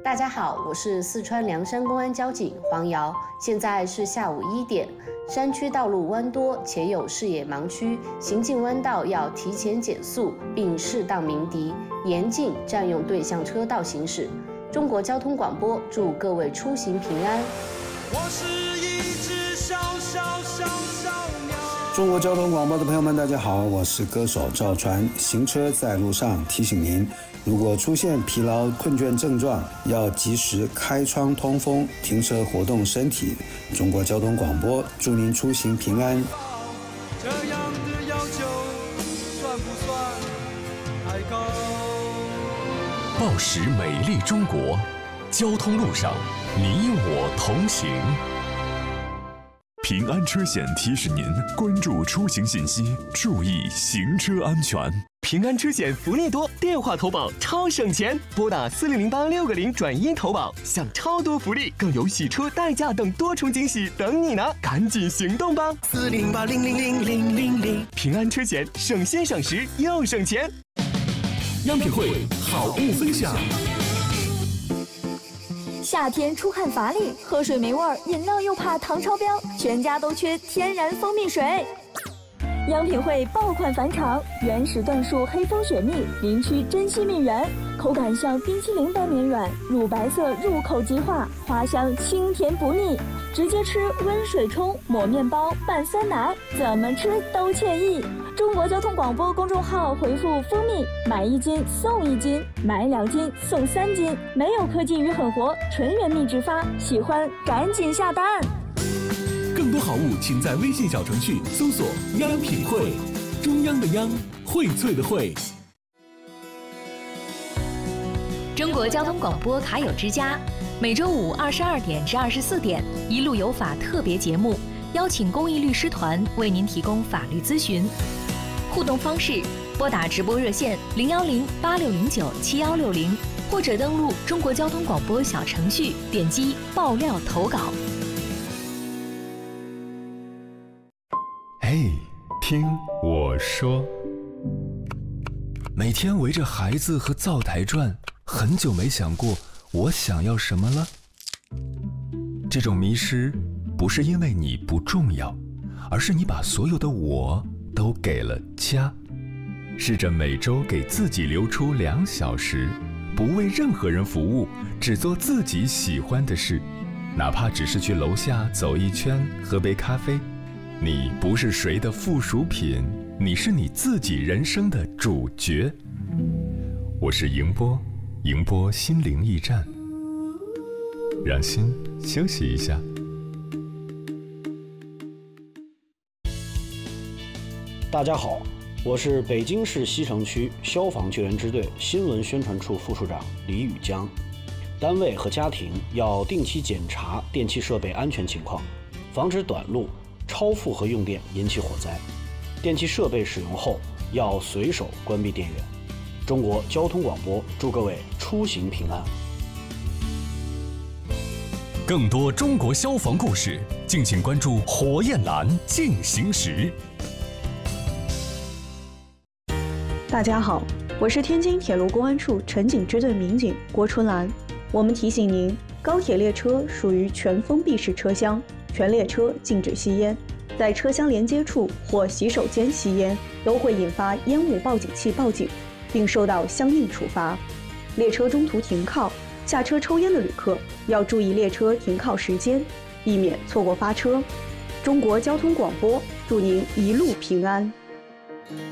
大家好，我是四川凉山公安交警黄瑶，现在是下午1点。山区道路弯多且有视野盲区，行进弯道要提前减速，并适当鸣笛，严禁占用对向车道行驶。中国交通广播祝各位出行平安。 我是一只小小鸟。 中国交通广播的朋友们，大家好，我是歌手赵传。行车在路上，提醒您，如果出现疲劳困倦症状，要及时开窗通风，停车活动身体。中国交通广播祝您出行平安。 这样的要求算不算太高？ 报时美丽中国，交通路上你我同行。平安车险提示您关注出行信息，注意行车安全。 平安车险福利多，电话投保超省钱，拨打4008-6个0转1投保，享超多福利，更有洗车代驾等多重惊喜等你呢！赶紧行动吧！4008000000。平安车险，省心省时又省钱。 央品汇好物分享。 夏天出汗乏力，喝水没味儿，饮料又怕糖超标，全家都缺天然蜂蜜水。央品汇爆款返场，原始椴树黑蜂雪蜜，林区珍稀蜜源，口感像冰淇淋般绵软，乳白色入口即化，花香清甜不腻，直接吃温水冲，抹面包拌酸奶，怎么吃都惬意。中国交通广播公众号回复蜂蜜，买1斤送1斤，买2斤送3斤，没有科技与狠活，纯原蜜直发，喜欢赶紧下单。 更多好物请在微信小程序搜索央品汇，中央的央，荟萃的荟。 中国交通广播卡友之家，每周5 22点至24点，一路有法特别节目，邀请公益律师团为您提供法律咨询。互动方式：拨打直播热线010-8609-7160，或者登录中国交通广播小程序，点击爆料投稿。 嘿，听我说。每天围着孩子和灶台转，很久没想过我想要什么了。这种迷失不是因为你不重要，而是你把所有的我都给了家。试着每周给自己留出2小时，不为任何人服务，只做自己喜欢的事，哪怕只是去楼下走一圈，喝杯咖啡。你不是谁的附属品，你是你自己人生的主角。我是迎波，迎波心灵驿站，让心休息一下。 大家好，我是北京市西城区消防救援支队新闻宣传处副处长李宇江。单位和家庭要定期检查电气设备安全情况，防止短路、超负荷用电引起火灾。电气设备使用后要随手关闭电源。中国交通广播祝各位出行平安。 更多中国消防故事，敬请关注火焰蓝进行时。 大家好，我是天津铁路公安处城警支队民警郭春兰。我们提醒您，高铁列车属于全封闭式车厢，全列车禁止吸烟，在车厢连接处或洗手间吸烟都会引发烟雾报警器报警，并受到相应处罚。列车中途停靠、下车抽烟的旅客要注意列车停靠时间，避免错过发车。中国交通广播祝您一路平安。